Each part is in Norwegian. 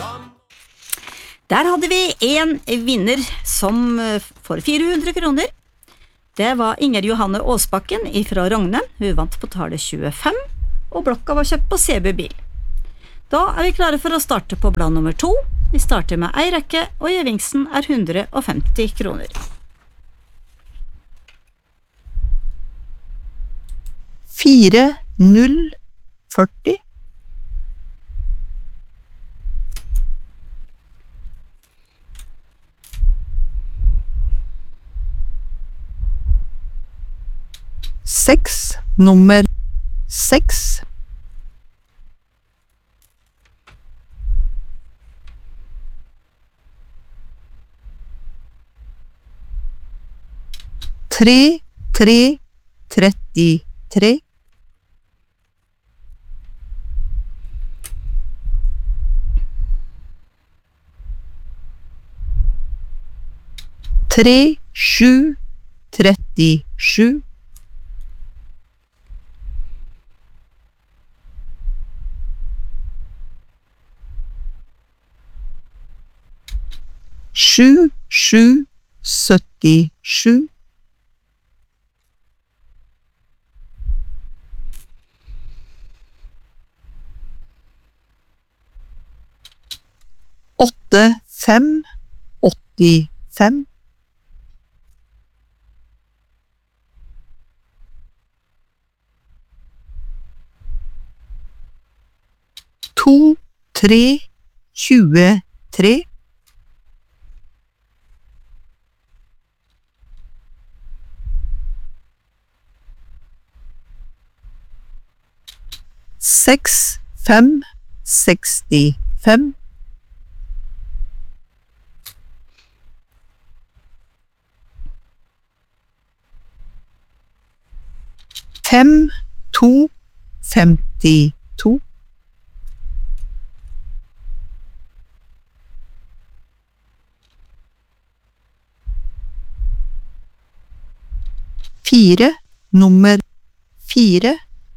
Der hadde vi en vinner som får 400 kroner. Det var Inger Johanne Åsbakken fra Rogne. Hun vant på tallet 25, og blokka var kjøpt på CB Bil. Da er vi klare for å starte på blad nummer 2. Vi starter med ei rekke, og gevinsten er 150 kroner. 4040 6 nummer 6 3 3 33 3 7 37 7 7 77 8 5 85 2 3 23 6 5 65 5 2 52 4 nummer 4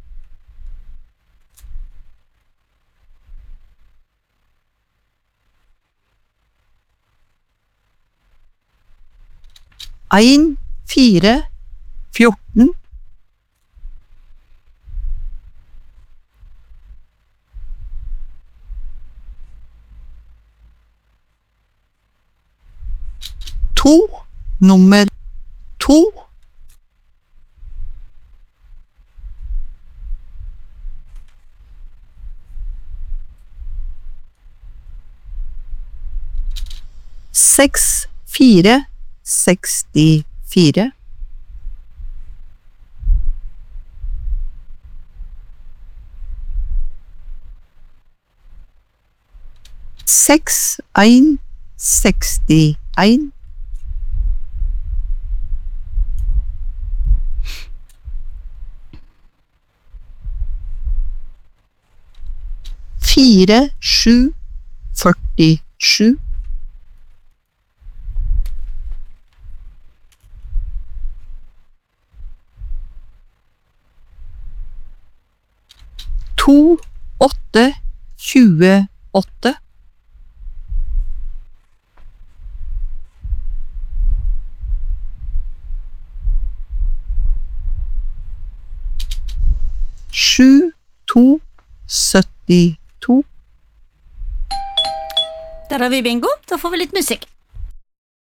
1 4 14 2 nummer 2 6 4 64 6 1 61 4 7 47 2 8 28 7 2 72 Der har vi bingo, da får vi litt musikk.